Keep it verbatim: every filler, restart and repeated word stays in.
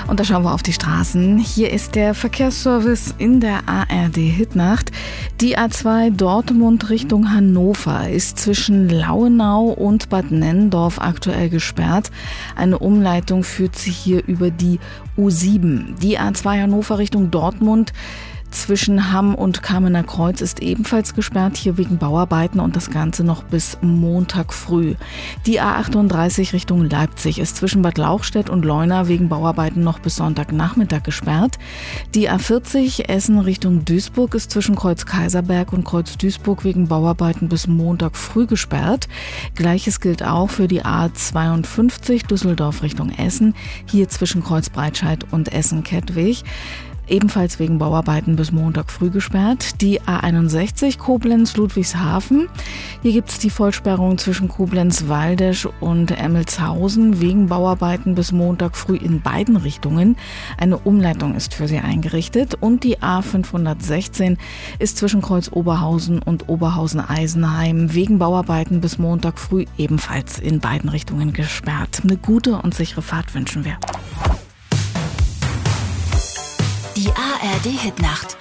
Und da schauen wir auf die Straßen. Hier ist der Verkehrsservice in der A R D-Hitnacht. Die A zwei Dortmund Richtung Hannover ist zwischen Lauenau und Bad Nenndorf aktuell gesperrt. Eine Umleitung führt sie hier über die U sieben. Die A zwei Hannover Richtung Dortmund zwischen Hamm und Kamener Kreuz ist ebenfalls gesperrt, hier wegen Bauarbeiten, und das Ganze noch bis Montag früh. Die A achtunddreißig Richtung Leipzig ist zwischen Bad Lauchstädt und Leuna wegen Bauarbeiten noch bis Sonntagnachmittag gesperrt. Die A vierzig Essen Richtung Duisburg ist zwischen Kreuz Kaiserberg und Kreuz Duisburg wegen Bauarbeiten bis Montag früh gesperrt. Gleiches gilt auch für die A zweiundfünfzig Düsseldorf Richtung Essen, hier zwischen Kreuz Breitscheid und Essen-Kettwig. Ebenfalls wegen Bauarbeiten bis Montag früh gesperrt. Die A einundsechzig Koblenz-Ludwigshafen. Hier gibt es die Vollsperrung zwischen Koblenz-Waldesch und Emmelshausen wegen Bauarbeiten bis Montag früh in beiden Richtungen. Eine Umleitung ist für sie eingerichtet. Und die A fünfhundertsechzehn ist zwischen Kreuz Oberhausen und Oberhausen-Eisenheim wegen Bauarbeiten bis Montag früh ebenfalls in beiden Richtungen gesperrt. Eine gute und sichere Fahrt wünschen wir. Die A R D-Hitnacht.